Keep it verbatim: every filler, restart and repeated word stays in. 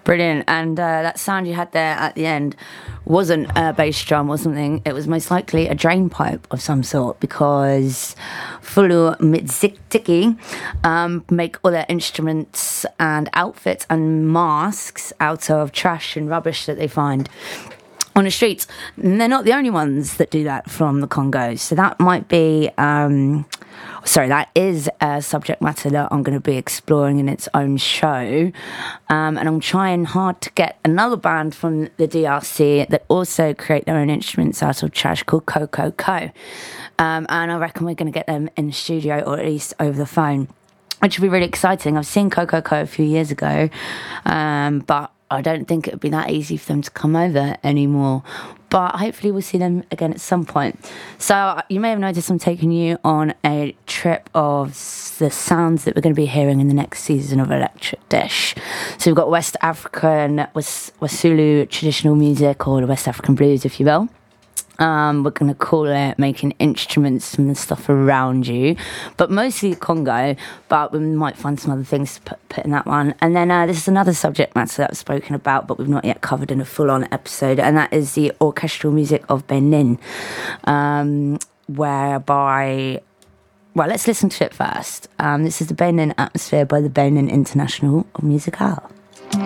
Brilliant. And uh, that sound you had there at the end wasn't a bass drum or something. It was most likely a drain pipe of some sort, because Fulu Miziki um, make all their instruments and outfits and masks out of trash and rubbish that they find on the streets. And they're not the only ones that do that from the Congo. So that might be... Um, Sorry, that is a subject matter that I'm going to be exploring in its own show. Um, and I'm trying hard to get another band from the D R C that also create their own instruments out of trash called Coco Co. Um, and I reckon we're going to get them in the studio, or at least over the phone, which would be really exciting. I've seen Coco Co a few years ago, um, but I don't think it would be that easy for them to come over anymore. But hopefully we'll see them again at some point. So you may have noticed I'm taking you on a trip of the sounds that we're going to be hearing in the next season of Electric Dish. So we've got West African, Was- Wasulu traditional music, or the West African blues, if you will. Um, we're going to call it making instruments from the stuff around you, but mostly Congo, but we might find some other things to put, put in that one. And then uh, this is another subject matter that I've spoken about, but we've not yet covered in a full-on episode, and that is the orchestral music of Benin, um, whereby... Well, let's listen to it first. Um, this is the Benin Atmosphere by the Benin International Musicale.